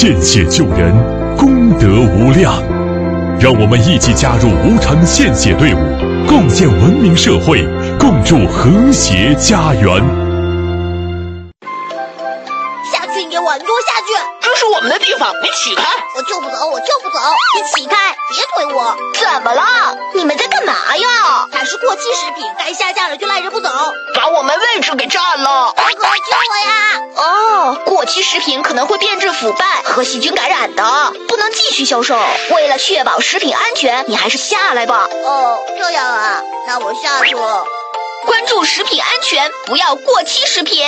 献血救人，功德无量。让我们一起加入无偿献血队伍，共建文明社会，共筑和谐家园。 下次你给我，你给我下去！ 这是我们的地方，你起开！ 我就不走，我就不走！你起开，别推我！ 怎么了？ 你们在干嘛呀？它是过期食品，该下架了就赖着不走， 把我们位置给占了！ 大哥，救我呀！ 哦，过期食品可能会变质腐败和细菌感染的，不能继续销售。为了确保食品安全，你还是下来吧。 哦，这样啊，那我下去了。 关注食品安全，不要过期食品。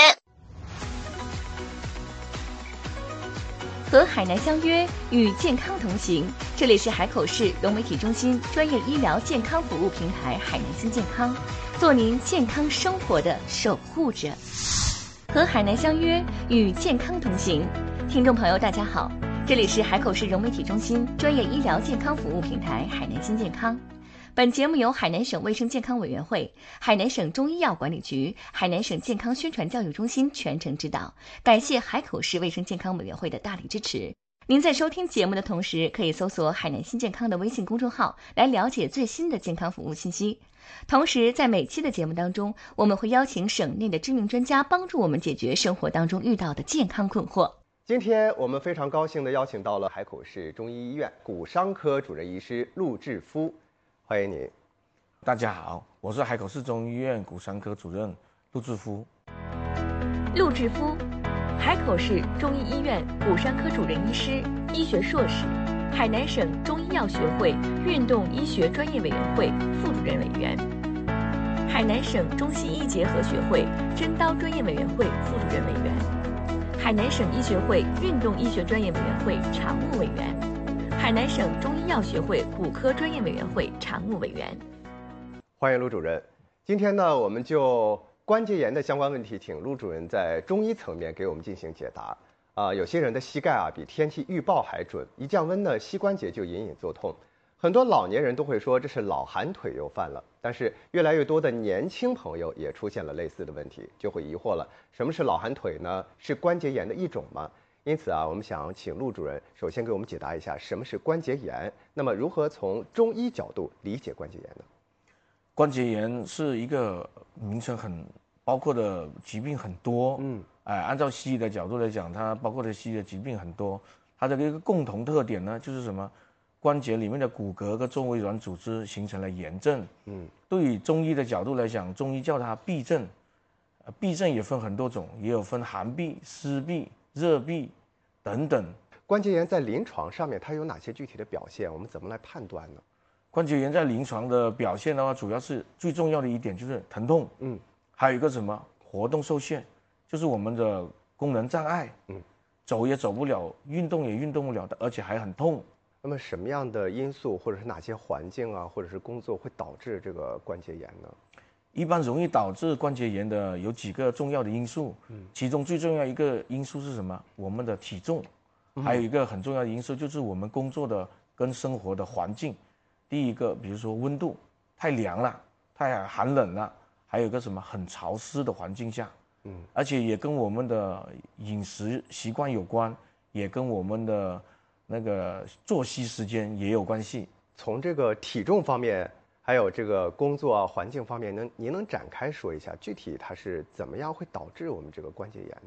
和海南相约，与健康同行。这里是海口市融媒体中心专业医疗健康服务平台海南新健康，做您健康生活的守护者。和海南相约，与健康同行。听众朋友，大家好，这里是海口市融媒体中心专业医疗健康服务平台海南新健康。本节目由海南省卫生健康委员会、海南省中医药管理局、海南省健康宣传教育中心全程指导，感谢海口市卫生健康委员会的大力支持。您在收听节目的同时，可以搜索海南新健康的微信公众号来了解最新的健康服务信息。同时，在每期的节目当中，我们会邀请省内的知名专家帮助我们解决生活当中遇到的健康困惑。 今天我们非常高兴地邀请到了海口市中医医院骨伤科主任医师陆志夫，欢迎您。 大家好，我是海口市中医院骨伤科主任陆志夫。 陆志夫，海口市中医医院骨伤科主任医师，医学硕士，海南省中医药学会运动医学专业委员会副主任委员，海南省中西医结合学会针刀专业委员会副主任委员，海南省医学会运动医学专业委员会常务委员，海南省中医药学会骨科专业委员会常务委员。 欢迎陆主任。今天呢，我们就关节炎的相关问题，请陆主任在中医层面给我们进行解答。有些人的膝盖比天气预报还准，一降温呢，膝关节就隐隐作痛。很多老年人都会说这是老寒腿又犯了，但是越来越多的年轻朋友也出现了类似的问题，就会疑惑了：什么是老寒腿呢？是关节炎的一种吗？因此我们想请陆主任首先给我们解答一下什么是关节炎，那么如何从中医角度理解关节炎呢？ 关节炎是一个名称很包括的疾病很多，按照西医的角度来讲，它包括的西医的疾病很多，它的一个共同特点呢，就是什么？关节里面的骨骼和周围软组织形成了炎症。对于中医的角度来讲，中医叫它痹症。痹症也分很多种，也有分寒痹、湿痹、热痹等等。 关节炎在临床上面它有哪些具体的表现？我们怎么来判断呢？ 关节炎在临床的表现的话，主要是最重要的一点就是疼痛，还有一个什么活动受限，就是我们的功能障碍，走也走不了，运动也运动不了的，而且还很痛。 那么什么样的因素或者是哪些环境或者是工作会导致这个关节炎呢？ 一般容易导致关节炎的有几个重要的因素，其中最重要一个因素是什么？我们的体重，还有一个很重要的因素就是我们工作的跟生活的环境。第一个，比如说温度太凉了，太寒冷了，还有一个什么很潮湿的环境下，而且也跟我们的饮食习惯有关，也跟我们的那个作息时间也有关系。 从这个体重方面，还有这个工作环境方面，您能展开说一下，具体它是怎么样会导致我们这个关节炎